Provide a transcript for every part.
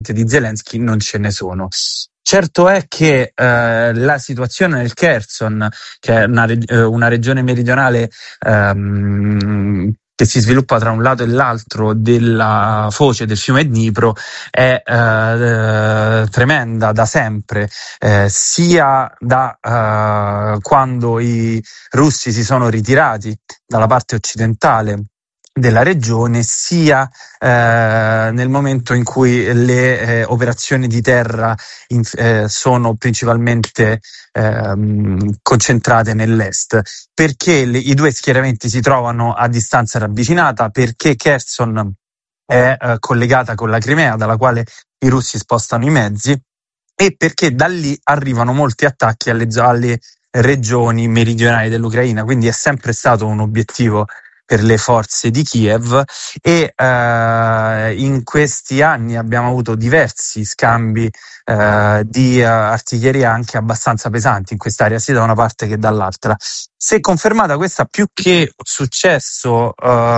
di Zelensky non ce ne sono. Certo è che la situazione nel Kherson, che è una regione meridionale che si sviluppa tra un lato e l'altro della foce del fiume Dnipro, è tremenda da sempre, sia da quando i russi si sono ritirati dalla parte occidentale della regione, sia nel momento in cui le operazioni di terra sono principalmente concentrate nell'est, perché i due schieramenti si trovano a distanza ravvicinata, perché Kherson è collegata con la Crimea, dalla quale i russi spostano i mezzi, e perché da lì arrivano molti attacchi alle regioni meridionali dell'Ucraina, quindi è sempre stato un obiettivo per le forze di Kiev, e in questi anni abbiamo avuto diversi scambi di artiglieria anche abbastanza pesanti in quest'area, sia da una parte che dall'altra. Se confermata questa più che successo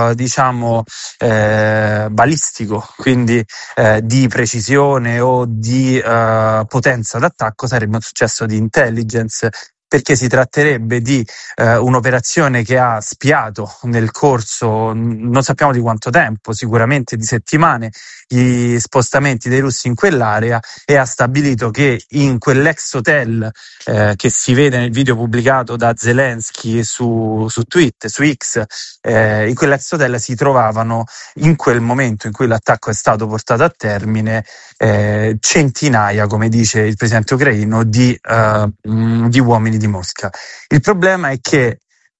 balistico, quindi di precisione o di potenza d'attacco, sarebbe un successo di intelligence, perché si tratterebbe di un'operazione che ha spiato nel corso, non sappiamo di quanto tempo, sicuramente di settimane, gli spostamenti dei russi in quell'area, e ha stabilito che in quell'ex hotel che si vede nel video pubblicato da Zelensky su Twitter, su X, in quell'ex hotel si trovavano, in quel momento in cui l'attacco è stato portato a termine, centinaia, come dice il presidente ucraino, di uomini di Mosca. Il problema è che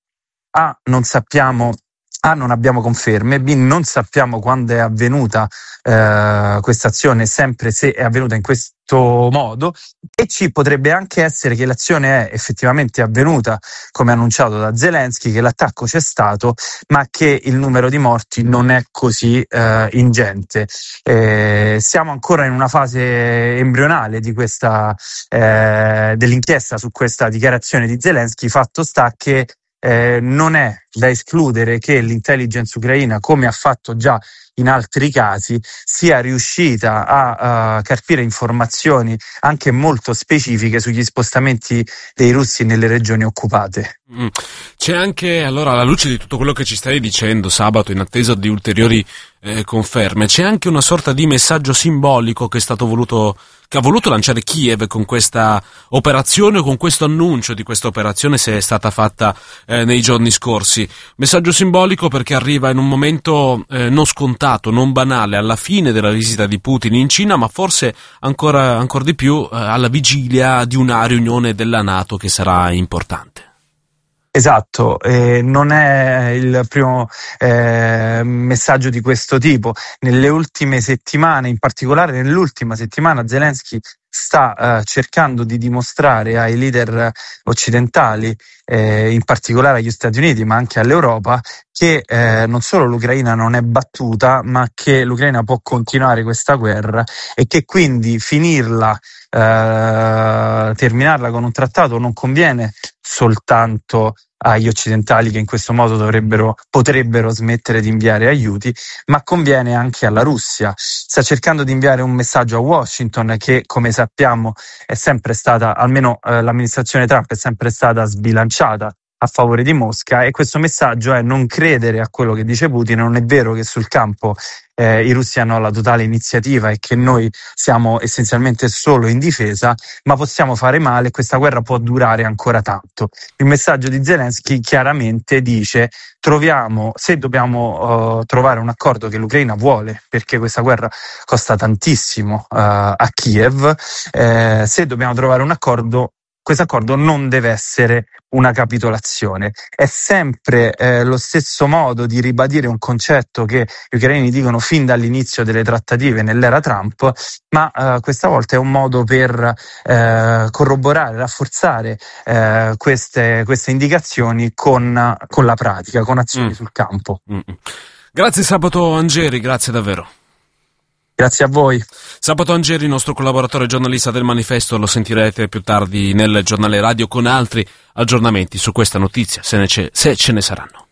non abbiamo conferme, B, non sappiamo quando è avvenuta questa azione, sempre se è avvenuta in questo modo, e C, potrebbe anche essere che l'azione è effettivamente avvenuta come annunciato da Zelensky, che l'attacco c'è stato, ma che il numero di morti non è così ingente. Siamo ancora in una fase embrionale di questa dell'inchiesta su questa dichiarazione di Zelensky. Fatto sta che non è da escludere che l'intelligence ucraina, come ha fatto già in altri casi, sia riuscita a carpire informazioni anche molto specifiche sugli spostamenti dei russi nelle regioni occupate. C'è anche, allora, alla luce di tutto quello che ci stai dicendo, Sabato, in attesa di ulteriori conferme, c'è anche una sorta di messaggio simbolico che ha voluto lanciare Kiev con questa operazione, con questo annuncio di questa operazione, se è stata fatta nei giorni scorsi. Messaggio simbolico perché arriva in un momento non scontato, non banale, alla fine della visita di Putin in Cina, ma forse ancora di più alla vigilia di una riunione della NATO che sarà importante. Esatto, non è il primo messaggio di questo tipo. Nelle ultime settimane, in particolare nell'ultima settimana, Zelensky sta cercando di dimostrare ai leader occidentali, in particolare agli Stati Uniti, ma anche all'Europa, che non solo l'Ucraina non è battuta, ma che l'Ucraina può continuare questa guerra, e che quindi terminarla con un trattato non conviene soltanto agli occidentali, che in questo modo potrebbero smettere di inviare aiuti, ma conviene anche alla Russia. Sta cercando di inviare un messaggio a Washington, che, come sappiamo, è sempre stata, almeno l'amministrazione Trump è sempre stata sbilanciata a favore di Mosca, e questo messaggio è: non credere a quello che dice Putin. Non è vero che sul campo i russi hanno la totale iniziativa e che noi siamo essenzialmente solo in difesa, ma possiamo fare male e questa guerra può durare ancora tanto. Il messaggio di Zelensky chiaramente dice: se dobbiamo trovare un accordo che l'Ucraina vuole, perché questa guerra costa tantissimo a Kiev, se dobbiamo trovare un accordo, questo accordo non deve essere una capitolazione. È sempre lo stesso modo di ribadire un concetto che gli ucraini dicono fin dall'inizio delle trattative nell'era Trump, ma questa volta è un modo per corroborare, rafforzare queste indicazioni con la pratica, con azioni sul campo. Grazie Sabato Angeri, grazie davvero. Grazie a voi. Sabato Angeri, nostro collaboratore giornalista del Manifesto, lo sentirete più tardi nel giornale radio con altri aggiornamenti su questa notizia, se ce ne saranno.